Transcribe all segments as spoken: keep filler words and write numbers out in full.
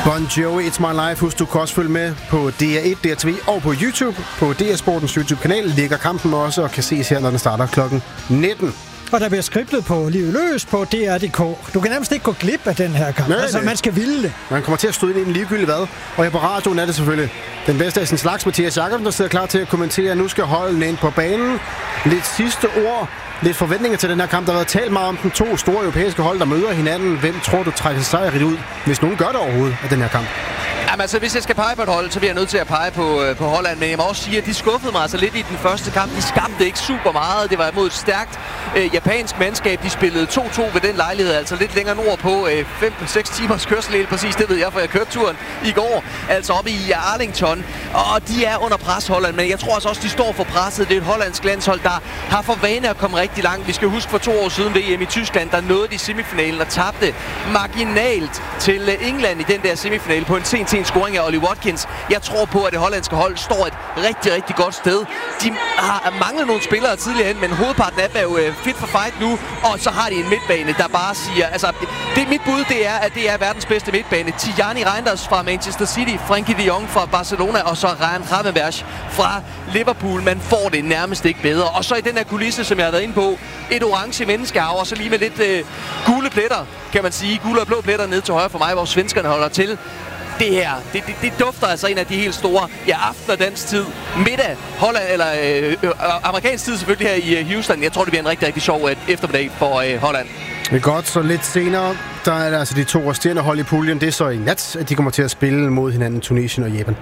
Bon Jovi, It's My Life. Husk, du kan også følge med på D R et, D R T V og på YouTube. På D R Sportens YouTube-kanal ligger kampen også og kan ses her, når den starter klokken nitten. Og der bliver skriblet på Livet Løs på D R punktum D K. Du kan nærmest ikke gå glip af den her kamp. Nej, altså, man skal ville det. Man kommer til at støde ind i en ligegyldig hvad. Og her på radioen er det selvfølgelig den bedste af sin slags, Mathias Jakobsen, der sidder klar til at kommentere. Nu skal holdene ind på banen. Lidt sidste ord. Lidt forventninger til den her kamp. Der har været talt meget om den to store europæiske hold, der møder hinanden. Hvem tror du trækker sejrigt ud, hvis nogen gør det overhovedet af den her kamp? Jamen altså, hvis jeg skal pege på et hold, så bliver jeg nødt til at pege på, øh, på Holland. Men jeg må også sige, at de skuffede mig altså lidt i den første kamp. De skabte ikke super meget. Det var imod et stærkt øh, japansk mandskab. De spillede to to ved den lejlighed, altså lidt længere nordpå. fem til seks timers kørsel helt præcis, det ved jeg, for jeg kørte turen i går. Altså oppe i Arlington. Og de er under pres, Holland. Men jeg tror altså også, de står for presset. Det er et hollandsk landshold, der har for vane at komme rigtig langt. Vi skal huske for to år siden V M i Tyskland, der nåede de semifinalen og tabte marginalt til England i den der semifinale på en sen til en scoring af Ollie Watkins. Jeg tror på, at det hollandske hold står et rigtig, rigtig godt sted. De har manglet nogle spillere tidligere hen, men hovedparten af dem er jo fit for fight nu, og så har de en midtbane, der bare siger, altså, det mit bud, det er, at det er verdens bedste midtbane. Tijani Reinders fra Manchester City, Frenkie de Jong fra Barcelona, og så Ryan Gravenberch fra Liverpool. Man får det nærmest ikke bedre. Og så i den her kulisse, som jeg har været inde på, et orange menneskehav, og så lige med lidt øh, gule pletter, kan man sige. Gule og blå pletter ned til højre for mig, hvor svenskerne holder til. Det her, det, det, det dufter altså en af de helt store. Ja, aften og dansk tid, middag, Holland, eller øh, øh, amerikansk tid selvfølgelig her i øh, Houston. Jeg tror, det bliver en rigtig, rigtig sjov øh, eftermiddag for øh, Holland. Det er godt, så lidt senere, der er der altså de to resterende hold i puljen. Det er så i nat, at de kommer til at spille mod hinanden, Tunesien og Japan.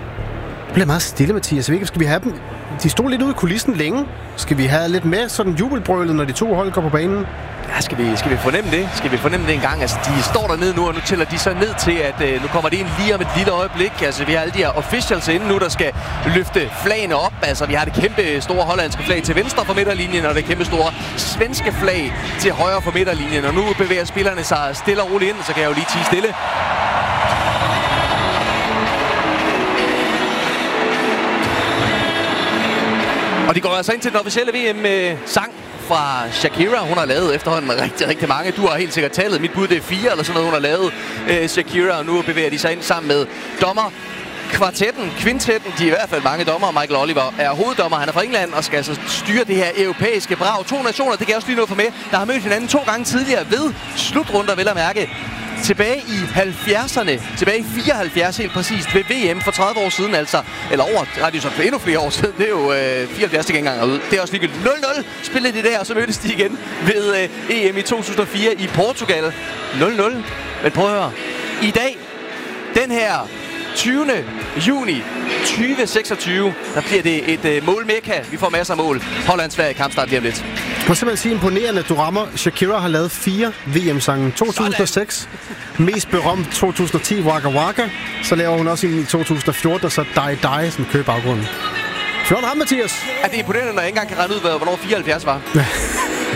Det bliver meget stille, Mathias. Skal vi have dem? De stod lidt ude i kulissen længe. Skal vi have lidt mere sådan jubelbrølet, når de to hold går på banen? Ja, skal vi, skal vi fornemme det? Skal vi fornemme det en gang? Altså, de står dernede nu, og nu tæller de så ned til, at øh, nu kommer det ind lige om et lille øjeblik. Altså, vi har alle de her officials inde nu, der skal løfte flagene op. Altså, vi har det kæmpe store hollandske flag til venstre for midterlinjen, og det kæmpe store svenske flag til højre for midterlinjen. Og nu bevæger spillerne sig stille og roligt ind, så kan jeg jo lige tie stille. Og de går altså ind til den officielle V M-sang fra Shakira. Hun har lavet efterhånden rigtig, rigtig mange. Du har helt sikkert tallet. Mit bud, det er fire eller sådan noget, hun har lavet. Øh, Shakira, og nu bevæger de sig ind sammen med dommer. Kvartetten, kvintetten, de er i hvert fald mange dommer. Michael Oliver er hoveddommer. Han er fra England og skal altså styre det her europæiske brag. To nationer, det kan jeg også lige nå for med, der har mødt hinanden to gange tidligere ved slutrunder, vel at mærke. Tilbage i halvfjerdserne, tilbage i fireoghalvfjerds helt præcist, ved V M for tredive år siden altså, eller over, nej, det er jo så for endnu flere år siden, det er jo øh, fireoghalvfjerds til engang ud. Det er også ligegyldigt. nul nul spillede de der, og så mødtes de igen ved øh, E M i to tusind og fire i Portugal. nul nul. Men prøv at høre, i dag, den her tyvende juni tyve seksogtyve, der bliver det et øh, målmekka. Vi får masser af mål. Holland-Sverige kampstart lige om lidt. Jeg må simpelthen sige imponerende, at du rammer. Shakira har lavet fire V M-sange. to tusind og seks, mest berømt to tusind og ti, Waka Waka. Så laver hun også en i to tusind og fjorten, og så Die Die, som kører baggrunden. Flot ham, Mathias. Er det imponerende, når jeg ikke engang kan regne ud, hvornår fireoghalvfjerds var?